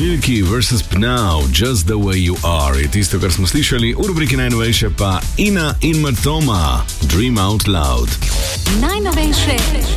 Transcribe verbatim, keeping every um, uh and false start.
Milky versus. Pnau, Just the way you are je tisto, kar smo slišali, v rubriki najnovejše pa Ina in Matoma, Dream out loud. Najnovejše